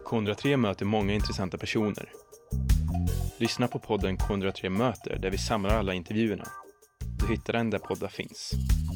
K103 möter många intressanta personer. Lyssna på podden K103 möter där vi samlar alla intervjuerna. Du hittar den där poddar finns.